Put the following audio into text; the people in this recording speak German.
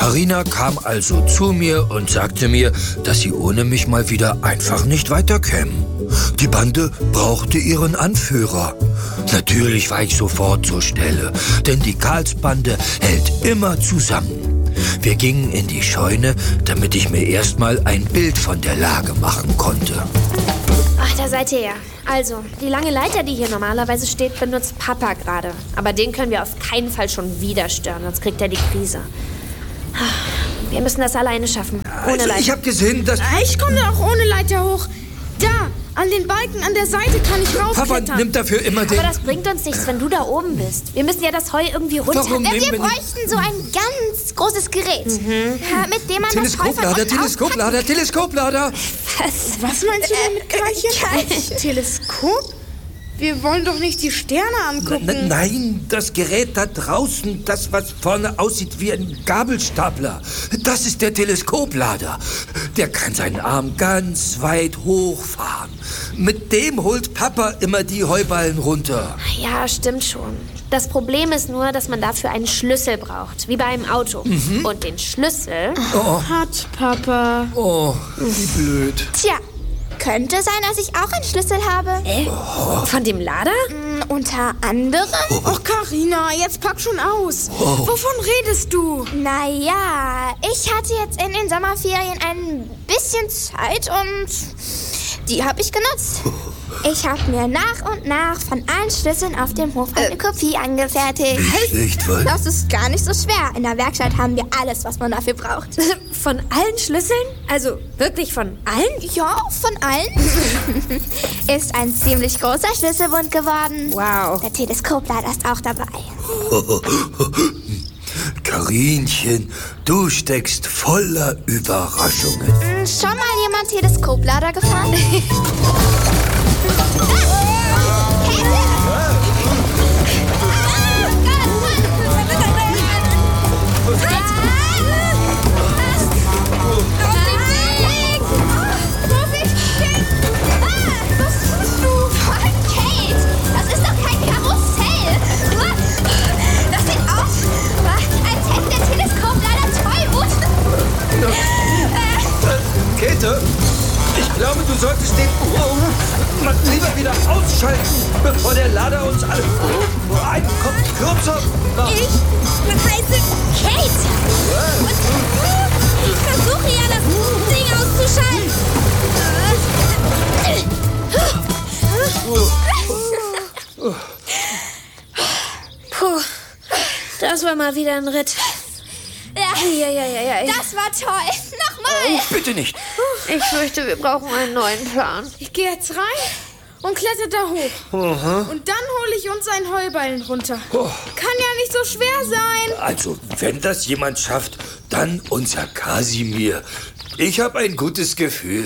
Karina kam also zu mir und sagte mir, dass sie ohne mich mal wieder einfach nicht weiterkämen. Die Bande brauchte ihren Anführer. Natürlich war ich sofort zur Stelle, denn die Karlsbande hält immer zusammen. Wir gingen in die Scheune, damit ich mir erstmal ein Bild von der Lage machen konnte. Ach, da seid ihr ja. Also, die lange Leiter, die hier normalerweise steht, benutzt Papa gerade. Aber den können wir auf keinen Fall schon wieder stören, sonst kriegt er die Krise. Wir müssen das alleine schaffen, ohne Leiter. Ich habe gesehen, dass... Ich komme auch ohne Leiter hoch. Da, an den Balken an der Seite kann ich raufklettern. Papa nimmt dafür immer den... Aber das bringt uns nichts, wenn du da oben bist. Wir müssen ja das Heu irgendwie runter... Wir bräuchten so ein ganz großes Gerät, mit dem man Teleskoplader, Teleskoplader, Teleskoplader! Was meinst du damit, Karlchen? Teleskop? Wir wollen doch nicht die Sterne angucken. Nein, das Gerät da draußen, das, was vorne aussieht wie ein Gabelstapler, das ist der Teleskoplader. Der kann seinen Arm ganz weit hochfahren. Mit dem holt Papa immer die Heuballen runter. Ja, stimmt schon. Das Problem ist nur, dass man dafür einen Schlüssel braucht, wie bei einem Auto. Und den Schlüssel... Hat Papa. Oh, wie blöd. Tja, könnte sein, dass ich auch einen Schlüssel habe. Von dem Lader? Unter anderem? Och, Karina, jetzt pack schon aus. Wovon redest du? Naja, ich hatte jetzt in den Sommerferien ein bisschen Zeit und die habe ich genutzt. Ich habe mir nach und nach von allen Schlüsseln auf dem Hof eine Kopie angefertigt. Nicht, weil... Das ist gar nicht so schwer. In der Werkstatt haben wir alles, was man dafür braucht. Von allen Schlüsseln? Also wirklich von allen? Ja, von allen. Ist ein ziemlich großer Schlüsselbund geworden. Wow. Der Teleskoplader ist auch dabei. Karinchen, du steckst voller Überraschungen. Schon mal jemand Teleskoplader gefahren? Käthe, ich glaube, du solltest den lieber wieder ausschalten, bevor der Lader uns alle einen Kopf kürzer macht. Ich heiße Kate. Und ich versuche ja, das Ding auszuschalten. Puh, das war mal wieder ein Ritt. Ja. Das war toll. Nochmal. Bitte nicht. Ich fürchte, wir brauchen einen neuen Plan. Ich gehe jetzt rein und kletter da hoch. Und dann hole ich uns einen Heuballen runter. Kann ja nicht so schwer sein. Also, wenn das jemand schafft, dann unser Kasimir. Ich habe ein gutes Gefühl.